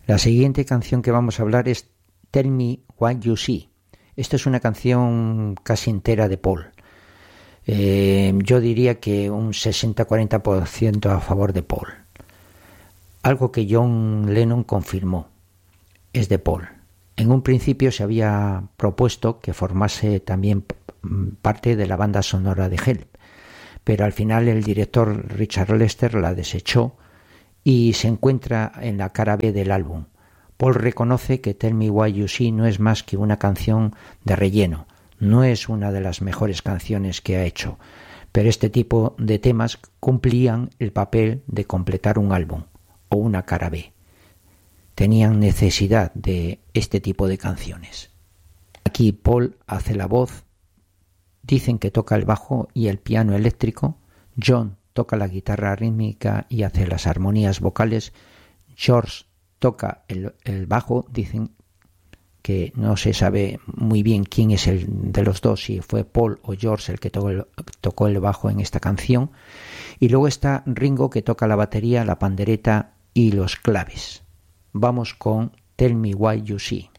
La siguiente canción que vamos a hablar es Tell Me What You See. Esta es una canción casi entera de Paul. Yo diría que un 60-40% a favor de Paul. Algo que John Lennon confirmó. Es de Paul. En un principio se había propuesto que formase también parte de la banda sonora de Help, pero al final el director Richard Lester la desechó y se encuentra en la cara B del álbum. Paul reconoce que Tell Me What You See no es más que una canción de relleno, no es una de las mejores canciones que ha hecho, pero este tipo de temas cumplían el papel de completar un álbum o una cara B. Tenían necesidad de este tipo de canciones. Aquí Paul hace la voz, dicen que toca el bajo y el piano eléctrico, John toca la guitarra rítmica y hace las armonías vocales, George toca el bajo, dicen que no se sabe muy bien quién es el de los dos, si fue Paul o George el que tocó el bajo en esta canción, y luego está Ringo que toca la batería, la pandereta y los claves. Vamos con Tell Me What You See.